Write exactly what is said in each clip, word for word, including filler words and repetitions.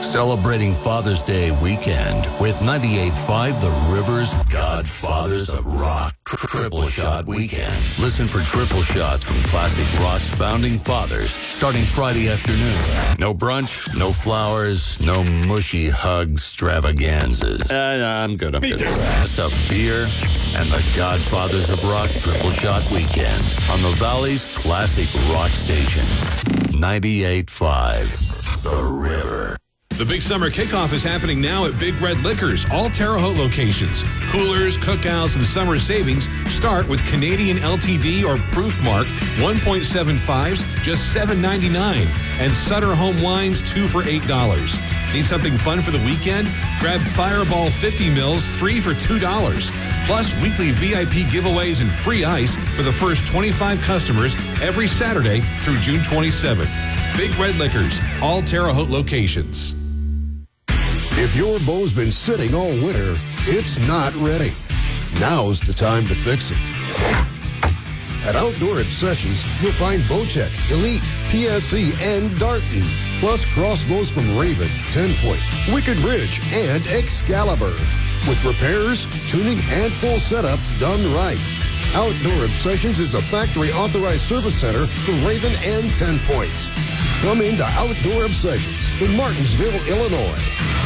Celebrating Father's Day weekend with ninety-eight point five The River's Godfathers of Rock. Triple Shot Weekend. Listen for triple shots from classic rock's founding fathers starting Friday afternoon. No brunch, no flowers, no mushy hug extravaganzas. Uh, I'm good, I'm good. Just a beer and the Godfathers of Rock Triple Shot Weekend on the Valley's classic rock station. ninety-eight point five The River. The big summer kickoff is happening now at Big Red Liquors, all Terre Haute locations. Coolers, cookouts, and summer savings start with Canadian L T D or Proofmark one point seven fives, just seven ninety-nine, and Sutter Home Wines two for eight dollars. Need something fun for the weekend? Grab Fireball fifty mils, three for two dollars. Plus, weekly V I P giveaways and free ice for the first twenty-five customers every Saturday through June twenty-seventh. Big Red Liquors, all Terre Haute locations. If your bow's been sitting all winter, it's not ready. Now's the time to fix it. At Outdoor Obsessions, you'll find Bowtech, Elite, P S E, and Darton, plus crossbows from Raven, ten point, Wicked Ridge, and Excalibur. With repairs, tuning, and full setup done right. Outdoor Obsessions is a factory-authorized service center for Raven and ten points. Come into Outdoor Obsessions in Martinsville, Illinois.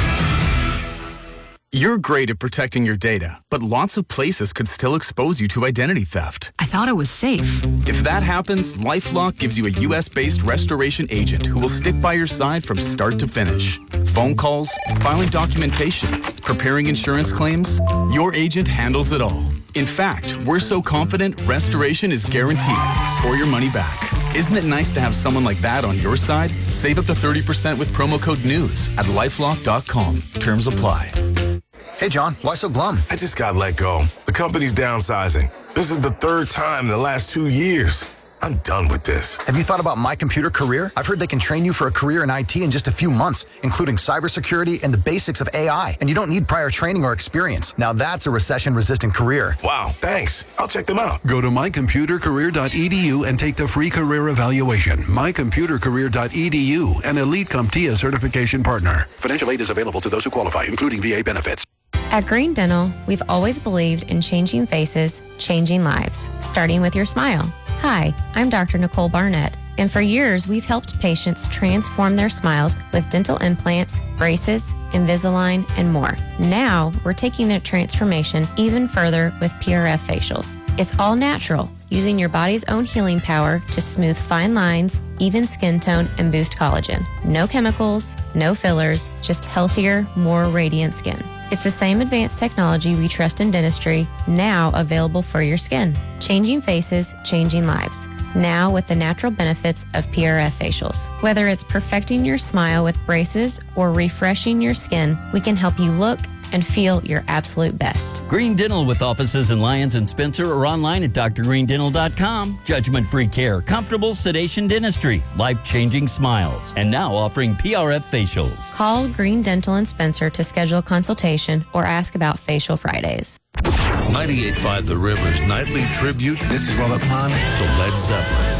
You're great at protecting your data, but lots of places could still expose you to identity theft. I thought it was safe. If that happens, LifeLock gives you a U S-based restoration agent who will stick by your side from start to finish. Phone calls, filing documentation, preparing insurance claims, your agent handles it all. In fact, we're so confident restoration is guaranteed or your money back. Isn't it nice to have someone like that on your side? Save up to thirty percent with promo code NEWS at lifelock dot com. Terms apply. Hey, John, why so glum? I just got let go. The company's downsizing. This is the third time in the last two years. I'm done with this. Have you thought about My Computer Career? I've heard they can train you for a career in I T in just a few months, including cybersecurity and the basics of A I. And you don't need prior training or experience. Now that's a recession-resistant career. Wow, thanks. I'll check them out. Go to my computer career dot e d u and take the free career evaluation. my computer career dot e d u, an Elite CompTIA certification partner. Financial aid is available to those who qualify, including V A benefits. At Green Dental, we've always believed in changing faces, changing lives, starting with your smile. Hi, I'm Doctor Nicole Barnett, and for years we've helped patients transform their smiles with dental implants, braces, Invisalign, and more. Now, we're taking that transformation even further with P R F facials. It's all natural, using your body's own healing power to smooth fine lines, even skin tone, and boost collagen. No chemicals, no fillers, just healthier, more radiant skin. It's the same advanced technology we trust in dentistry, now available for your skin. Changing faces, changing lives. Now with the natural benefits of P R F facials. Whether it's perfecting your smile with braces or refreshing your skin, we can help you look and feel your absolute best. Green Dental with offices in Lyons and Spencer or online at d r green dental dot com. Judgment-free care, comfortable sedation dentistry, life-changing smiles, and now offering P R F facials. Call Green Dental in Spencer to schedule a consultation or ask about Facial Fridays. ninety-eight point five The River's nightly tribute. This is Robert Plant to Led Zeppelin.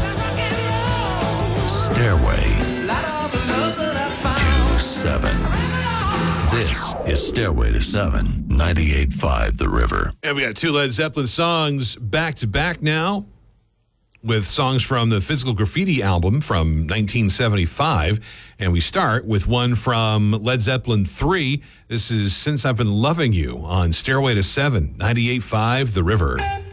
Stairway to Seven. This is Stairway to Seven, ninety-eight point five The River. And we got two Led Zeppelin songs back to back now, with songs from the Physical Graffiti album from nineteen seventy-five. And we start with one from Led Zeppelin three. This is Since I've Been Loving You on Stairway to Seven, ninety-eight point five The River.